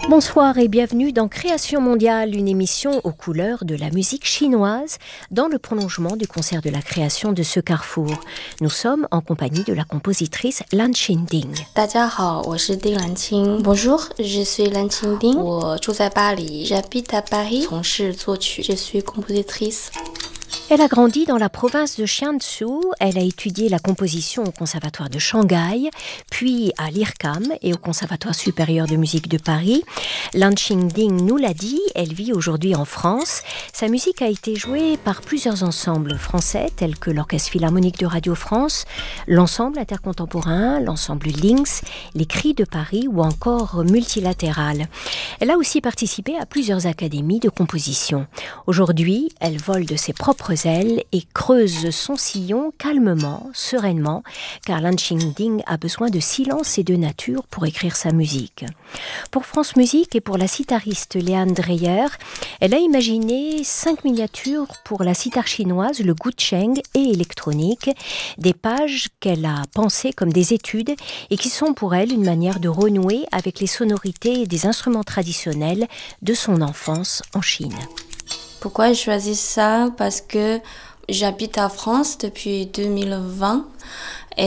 Bonsoir et bienvenue dans Création mondiale, une émission aux couleurs de la musique chinoise dans le prolongement du concert de la création de ce carrefour. Nous sommes en compagnie de la compositrice Lan Qingding. 大家好，我是丁兰青。Bonjour, je suis Lan Qingding. 我住在巴黎 j'habite à Paris. 从事作曲 je suis compositrice. Elle a grandi dans la province de Jiangsu, elle a étudié la composition au conservatoire de Shanghai, puis à l'IRCAM et au conservatoire supérieur de musique de Paris. Lan Qingding nous l'a dit, elle vit aujourd'hui en France. Sa musique a été jouée par plusieurs ensembles français tels que l'Orchestre Philharmonique de Radio France, l'Ensemble intercontemporain, l'Ensemble Lynx, les Cris de Paris ou encore Multilatéral. Elle a aussi participé à plusieurs académies de composition. Aujourd'hui, elle vole de ses propres ailes et creuse son sillon calmement, sereinement, car Lan Qingding a besoin de silence et de nature pour écrire sa musique. Pour France Musique et pour la sitariste Léane Dreyer, elle a imaginé 5 miniatures pour la sitar chinoise, le gucheng et électronique, des pages qu'elle a pensées comme des études et qui sont pour elle une manière de renouer avec les sonorités des instruments traditionnels de son enfance en Chine. Pourquoi j'ai choisi ça? Parce que j'habite en France depuis 2020 et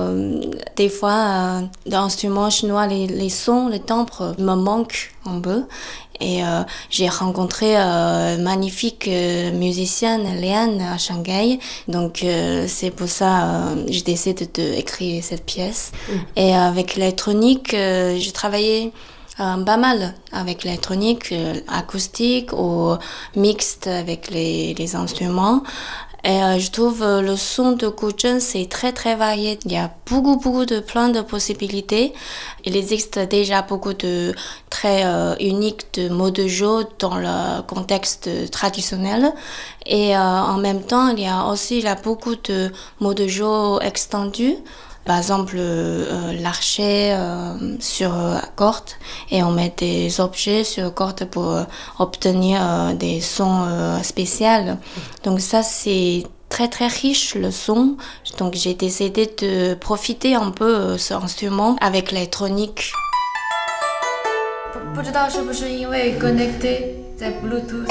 des fois, l'instrument chinois, les sons, les timbres me manquent un peu. Et j'ai rencontré magnifique musicienne Léane à Shanghai. Donc c'est pour ça que j'ai décidé d'écrire cette pièce. Et avec l'électronique, j'ai travaillé pas mal avec l'électronique, acoustique ou mixte avec les instruments. Et je trouve le son de gucheng c'est très très varié. Il y a beaucoup de plein de possibilités. Il existe déjà beaucoup de très uniques de mots de jeu dans le contexte traditionnel. Et en même temps, il y a aussi beaucoup de mots de jeu extendus. Par exemple, l'archet sur corde et on met des objets sur corde pour obtenir des sons spéciaux. Donc ça, c'est très très riche le son. Donc j'ai décidé de profiter un peu de cet instrument avec l'électronique. 不知道是不是因为 connecté 在 Bluetooth。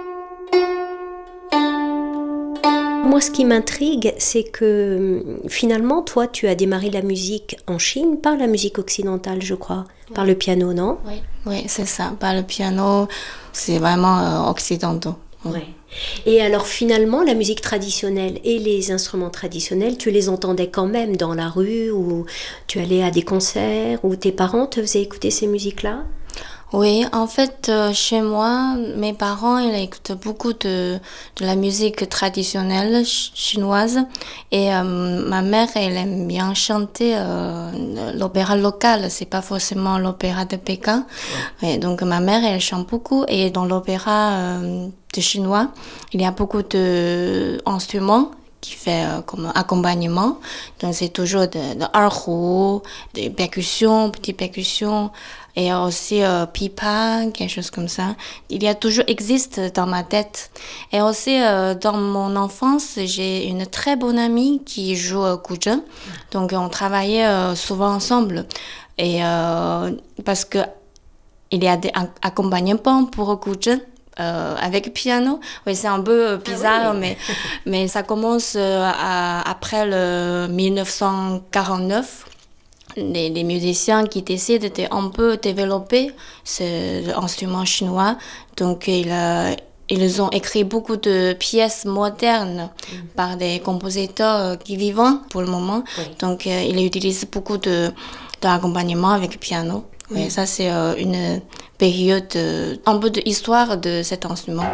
Moi, ce qui m'intrigue, c'est que finalement, toi, tu as démarré la musique en Chine par la musique occidentale, je crois, par le piano, non? Oui, c'est ça. Par le piano, c'est vraiment occidental. Ouais. Et alors finalement, la musique traditionnelle et les instruments traditionnels, tu les entendais quand même dans la rue ou tu allais à des concerts ou tes parents te faisaient écouter ces musiques-là? Oui, en fait, chez moi, mes parents, ils écoutent beaucoup de la musique traditionnelle chinoise et ma mère, elle aime bien chanter l'opéra local, c'est pas forcément l'opéra de Pékin. Et donc ma mère, elle chante beaucoup et dans l'opéra de chinois, il y a beaucoup d'instruments qui fait comme accompagnement. Donc c'est toujours de erhu, des percussions, petites percussions et aussi pipa, quelque chose comme ça. Il y a toujours existe dans ma tête. Et aussi dans mon enfance, j'ai une très bonne amie qui joue gucheng. Donc on travaillait souvent ensemble. Et parce que il y a des accompagnements pour gucheng. Avec piano, oui, c'est un peu bizarre, mais ça commence après le 1949. Les musiciens qui décident d'un peu développer cet instrument chinois, donc ils ont écrit beaucoup de pièces modernes par des compositeurs qui vivent pour le moment. Donc ils utilisent beaucoup d'accompagnement avec piano. Oui, ça c'est une période, un peu d'histoire de cet instrument.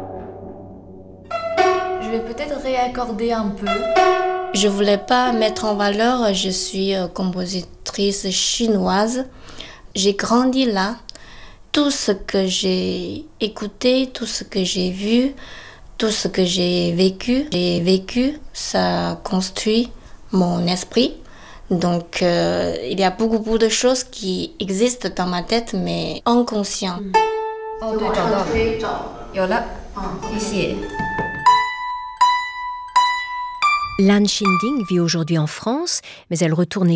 Je vais peut-être réaccorder un peu. Je voulais pas mettre en valeur, je suis compositrice chinoise. J'ai grandi là. Tout ce que j'ai écouté, tout ce que j'ai vu, tout ce que j'ai vécu, ça construit mon esprit. Donc, il y a beaucoup de choses qui existent dans ma tête, mais inconscient. 哦，对，找到了，有了，一写。 Lan Qingding vit aujourd'hui en France, mais elle retourne